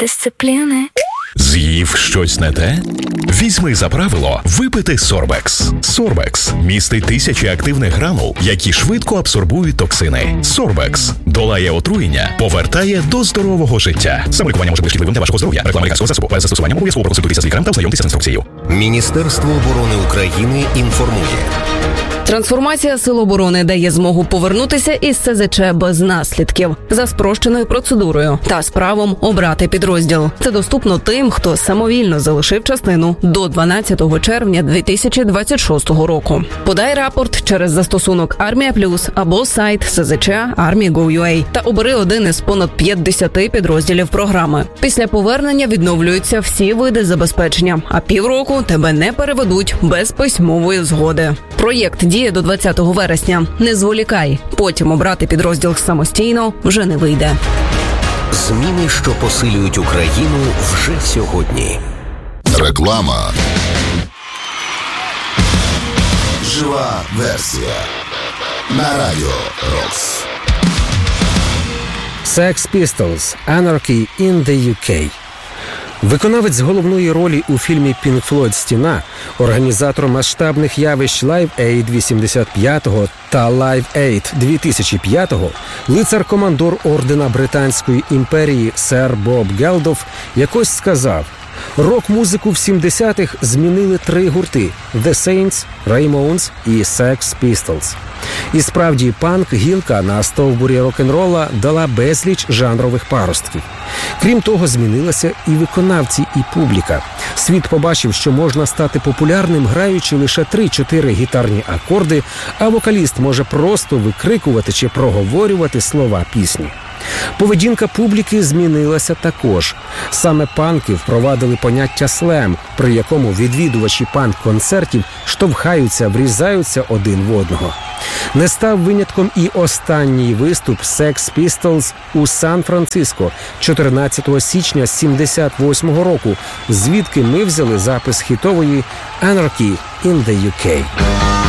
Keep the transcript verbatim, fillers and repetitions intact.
дисципліни. З'їв щось не те? Візьми за правило випити Сорбекс. Сорбекс містить тисячі активних гранул, які швидко абсорбують токсини. Сорбекс долає отруєння, повертає до здорового життя. Саме лікування може бути шкідливим для вашого здоров'я. Реклама лікарського засобу. Перед застосуванням обов'язково проконсультуйтеся з лікарем та ознайомтеся з інструкцією. Міністерство оборони України інформує. Трансформація Сил оборони дає змогу повернутися із ес зет че без наслідків, за спрощеною процедурою та з правом обрати підрозділ. Це доступно тим, хто самовільно залишив частину до дванадцятого червня дві тисячі двадцять шостого року. Подай рапорт через застосунок Армія Плюс або сайт ес зет че армія точка гов точка ю а та обери один із понад п'ятдесяти підрозділів програми. Після повернення відновлюються всі види забезпечення, а півроку тебе не переведуть без письмової згоди. Проєкт діє до двадцятого вересня. Не зволікай. Потім обрати підрозділ самостійно вже не вийде. Зміни, що посилюють Україну вже сьогодні. Реклама. Жива версія. На радіо Рокс. Sex Pistols – Anarchy in the ю кей. Виконавець головної ролі у фільмі «Пінк Флойд. Стіна», організатор масштабних явищ Live Aid вісімдесят п'ятого та Live Aid дві тисячі п'ятого, лицар-командор ордена Британської імперії сер Боб Гелдоф якось сказав: рок-музику в сімдесятих змінили три гурти – The Saints, Ramones і Sex Pistols. І справді, панк-гілка на стовбурі рок-н-рола дала безліч жанрових паростків. Крім того, змінилися і виконавці, і публіка. Світ побачив, що можна стати популярним, граючи лише три-чотири гітарні акорди, а вокаліст може просто викрикувати чи проговорювати слова пісні. Поведінка публіки змінилася також. Саме панки впровадили поняття слем, при якому відвідувачі панк-концертів штовхаються, врізаються один в одного. Не став винятком і останній виступ Sex Pistols у Сан-Франциско чотирнадцятого січня сімдесят восьмого року, звідки ми взяли запис хітової «Anarchy in the ю кей».